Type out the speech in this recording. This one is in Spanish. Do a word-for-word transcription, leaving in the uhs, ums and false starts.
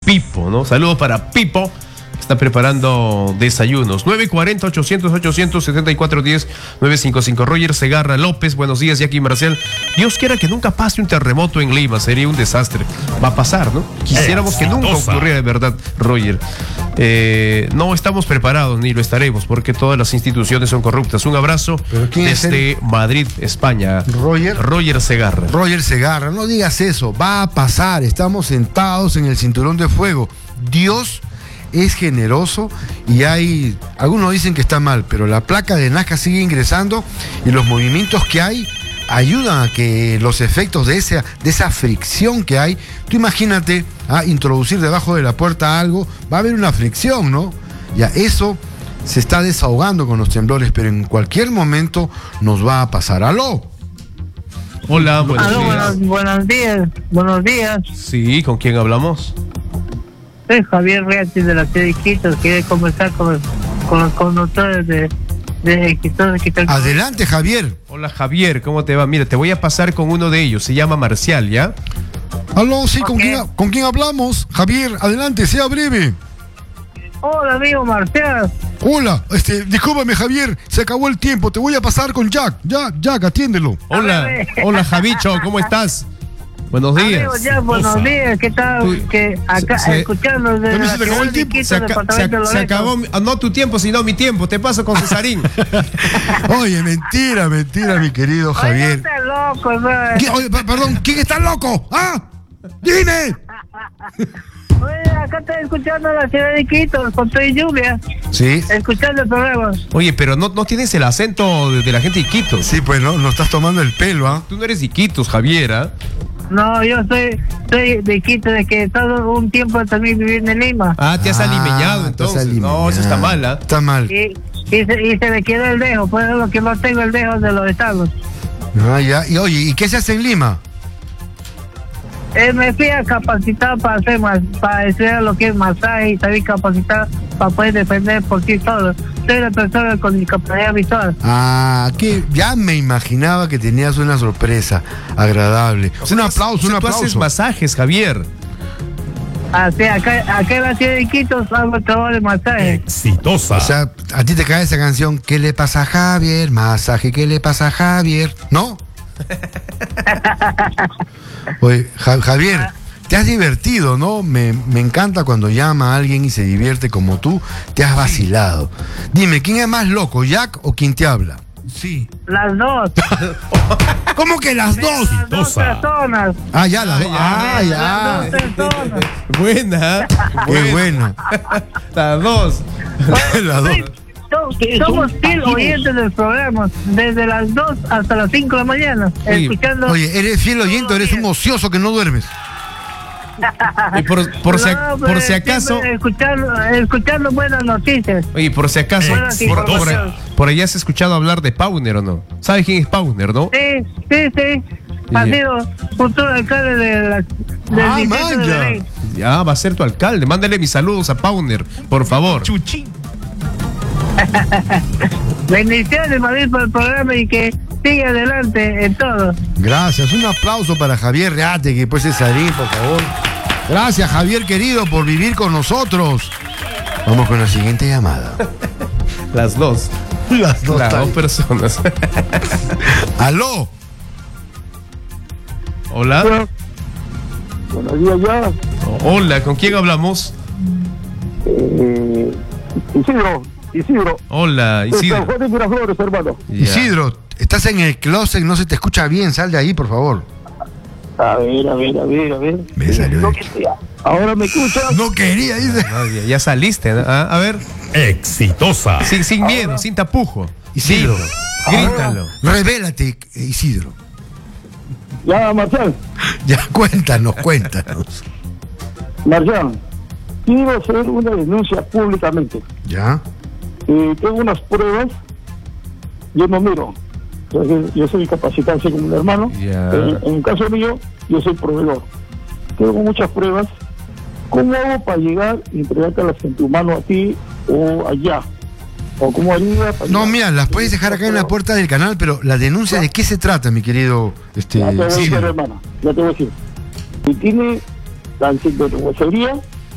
Pipo, ¿no? Saludos para Pipo. Está preparando desayunos. nueve cuarenta, ochocientos, ochocientos, setenta y cuatro diez, nueve cincuenta y cinco. Roger Segarra López, buenos días, Jackie Marcial. Dios quiera que nunca pase un terremoto en Lima, sería un desastre. Va a pasar, ¿no? Quisiéramos que nunca ocurriera de verdad, Roger. Eh, no estamos preparados ni lo estaremos porque todas las instituciones son corruptas. Un abrazo desde Madrid, España. Roger. Roger Segarra. Roger Segarra, no digas eso, va a pasar. Estamos sentados en el cinturón de fuego. Dios es generoso y hay, algunos dicen que está mal, pero la placa de Nazca sigue ingresando y los movimientos que hay ayudan a que los efectos de esa, de esa fricción que hay, tú imagínate a introducir debajo de la puerta algo, va a haber una fricción, ¿no? Ya eso se está desahogando con los temblores, pero en cualquier momento nos va a pasar. ¡Aló! Hola, buenos Aló, días. Buenos, buenos días, buenos días. Sí, ¿con quién hablamos? Soy Javier Reati de la ciudad de Iquitos. Quiero conversar con los, con los conductores de, de Iquitos. de Iquitos. Adelante, Javier. Hola, Javier, ¿cómo te va? Mira, te voy a pasar con uno de ellos, se llama Marcial, ¿ya? Aló, sí, ¿con, Okay. quién, ¿con quién hablamos? Javier, adelante, sea breve. Hola, amigo Marcial. Hola, este, discúlpame, Javier, se acabó el tiempo, te voy a pasar con Jack. Ya, Jack, atiéndelo. Hola, ver. hola, Javicho, ¿cómo estás? Buenos días. Amigo, ya, buenos Osa. días. ¿Qué tal? Tú- que acá, se- escuchando desde También la se te acabó ciudad el de tiempo. Iquitos, Se, aca- se, departamento ac- de se Loreto. acabó, mi- ah, no tu tiempo, sino mi tiempo. Te paso con Cesarín. Oye, mentira, mentira, mi querido Oye, Javier. estás loco, hermano. ¿Qué- Oye, per- perdón, ¿quién está loco? ¿Ah? Dime. Oye, acá estoy escuchando la ciudad de Iquitos con toda lluvia. Sí, Escuchando el programa. Oye, pero no, no tienes el acento de, de la gente de Iquitos. sí, pues no, nos estás tomando el pelo, ¿ah? Tú no eres de Iquitos, Javier, ¿ah? No, yo soy, soy de Iquitos, de que todo un tiempo también viví en Lima. Ah, te has Ah, alimeñado te has entonces. alimeñado. No, eso está mal, ¿ah? Está mal. Y, y, se, y se me quedó el dejo, por eso que no tengo el dejo de los estados. Ah, ya. Y oye, ¿y qué se hace en Lima? Eh, me fui a capacitar para hacer más, para estudiar lo que es masaje y también capacitar para poder defender por sí solo. Soy la persona con discapacidad visual. Ah, que ya me imaginaba que tenías una sorpresa agradable. O sea, un tú- aplauso, o sea, un tú haces aplauso. masajes, Javier. Así, acá, acá en la ciudad de Iquitos hago trabajo de masaje. Exitosa. O sea, a ti te cae esa canción, ¿qué le pasa a Javier? Masaje, ¿qué le pasa a Javier? ¿No? Oye, Ja- Javier, te has divertido, ¿no? Me, me encanta cuando llama a alguien y se divierte como tú. Te has vacilado. Dime, ¿quién es más loco, Jack o quien te habla? Sí. Las dos. ¿Cómo que las dos? Las dos Exitosa. personas. Ah, ya, las dos. Ah, Las ya. dos personas. Buena. Qué bueno. Las dos. Las dos. So- Somos fiel oyentes del programa, desde las dos hasta las cinco de la mañana, Oye, escuchando. Oye, eres fiel oyente, eres un ocioso que no duermes. Y por, por, si, No, por pues, si acaso, siempre Escuchando, escuchando buenas noticias. oye, por si acaso, Buenas por, por, informaciones. por allá has escuchado hablar de Pauner o no. ¿Sabes quién es Pauner, no? Sí, sí, sí. Ha Ya. sido futuro alcalde de la, del Ah, distrito de manja. Belén. Ya, va a ser tu alcalde. Mándale mis saludos a Pauner, por favor. Chuchín. Bendiciones, Madrid, por el programa y que sigue adelante en todo. Gracias, un aplauso para Javier Reate, que pues Cesarín, por favor. Gracias, Javier querido, por vivir con nosotros. Vamos con la siguiente llamada. Las dos. Las dos. Las dos tal- personas. Aló. Hola. Buenos días ya. Hola, ¿con quién hablamos? Eh, Isidro, Isidro. Hola, De San Isidro. Juan de Miraflores, hermano. Ya. Isidro, estás en el closet, no se te escucha bien, sal de ahí, por favor. A ver, a ver, a ver, a ver. Me salió No, de- que- Ahora me escuchas. No quería, dice. No, ya, ya saliste, ¿no? Ah, a ver, Exitosa. sin, sin miedo, sin tapujo. Isidro. Dilo, grítalo. Revélate, Isidro. Ya, Marcial. Ya, cuéntanos, cuéntanos. Marcial, quiero hacer una denuncia públicamente. ¿Ya? Eh, tengo unas pruebas. Yo no miro. Entonces, yo soy capacitado así como un hermano. Ya. Eh, en el caso mío, yo soy proveedor. Tengo muchas pruebas. ¿Cómo hago para llegar y entregarte a la gente humano a ti o allá? ¿O cómo haría para No, llegar? mira, las puedes dejar acá en la puerta del canal, pero la denuncia, ¿de qué se trata, mi querido este, Ya te voy a decir, Isidro? hermano. Ya te voy a decir. Si tiene la sinvergüencería